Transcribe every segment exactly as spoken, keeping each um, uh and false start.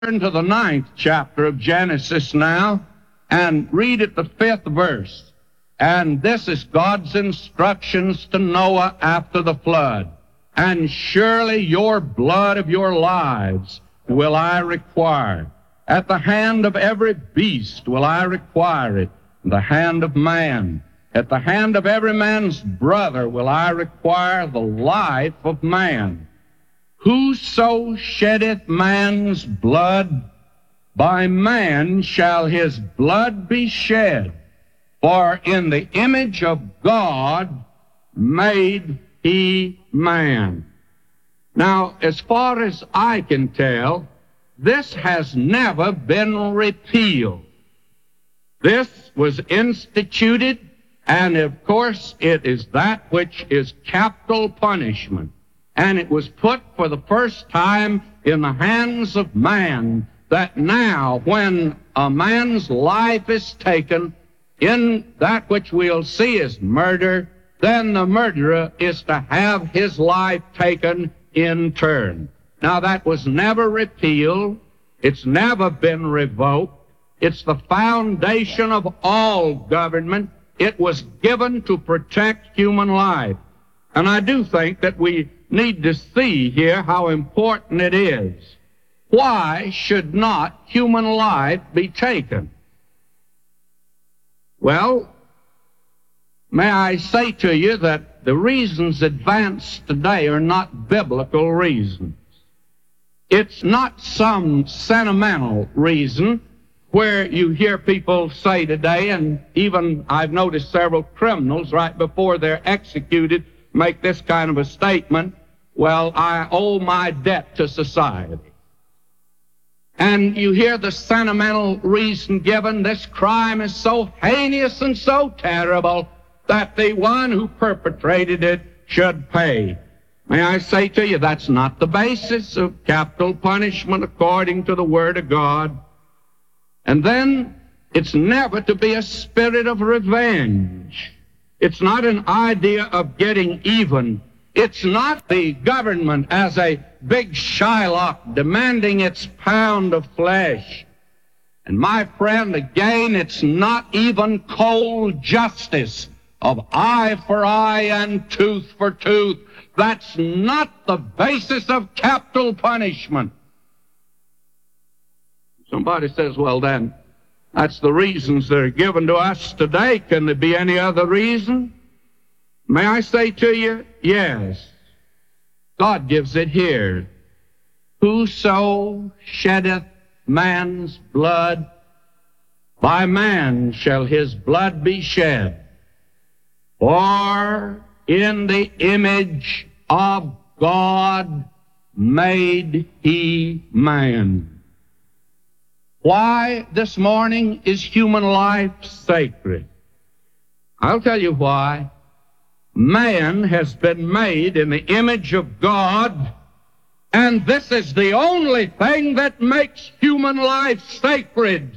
Turn to the ninth chapter of Genesis now and read at the fifth verse. And this is God's instructions to Noah after the flood. And surely your blood of your lives will I require. At the hand of every beast will I require it. The hand of man. At the hand of every man's brother will I require the life of man. Whoso sheddeth man's blood, by man shall his blood be shed. For in the image of God made he man. Now, as far as I can tell, this has never been repealed. This was instituted, and of course it is that which is capital punishment. And it was put for the first time in the hands of man, that now when a man's life is taken in that which we'll see as murder, then the murderer is to have his life taken in turn. Now that was never repealed. It's never been revoked. It's the foundation of all government. It was given to protect human life. And I do think that we need to see here how important it is. Why should not human life be taken? Well, may I say to you that the reasons advanced today are not biblical reasons. It's not some sentimental reason where you hear people say today, and even I've noticed several criminals right before they're executed make this kind of a statement, well, I owe my debt to society. And you hear the sentimental reason given, this crime is so heinous and so terrible that the one who perpetrated it should pay. May I say to you, that's not the basis of capital punishment according to the Word of God. And then, it's never to be a spirit of revenge. It's not an idea of getting even. It's not the government as a big Shylock demanding its pound of flesh. And my friend, again, it's not even cold justice of eye for eye and tooth for tooth. That's not the basis of capital punishment. Somebody says, well then, that's the reasons that are given to us today. Can there be any other reason? May I say to you, yes. God gives it here. Whoso sheddeth man's blood, by man shall his blood be shed. For in the image of God made he man. Why this morning is human life sacred? I'll tell you why. Man has been made in the image of God, and this is the only thing that makes human life sacred.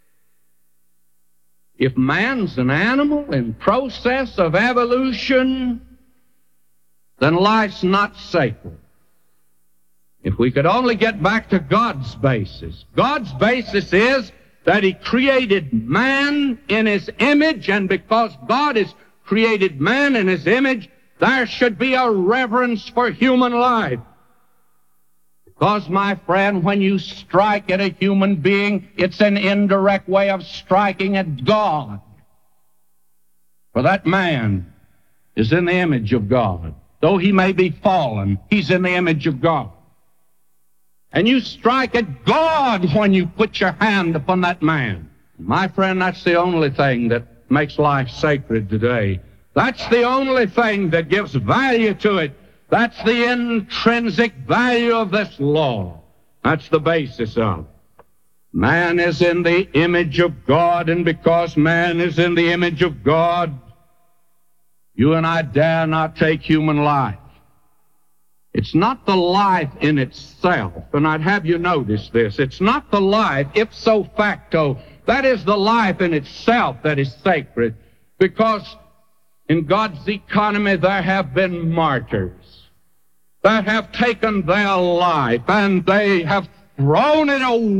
If man's an animal in process of evolution, then life's not sacred. If we could only get back to God's basis. God's basis is that he created man in his image, and because God has created man in his image, there should be a reverence for human life. Because, my friend, when you strike at a human being, it's an indirect way of striking at God. For that man is in the image of God. Though he may be fallen, he's in the image of God. And you strike at God when you put your hand upon that man. My friend, that's the only thing that makes life sacred today. That's the only thing that gives value to it. That's the intrinsic value of this law. That's the basis of it. Man is in the image of God, and because man is in the image of God, you and I dare not take human life. It's not the life in itself, and I'd have you notice this. It's not the life, ipso facto, that is the life in itself that is sacred, because in God's economy there have been martyrs that have taken their life, and they have thrown it away.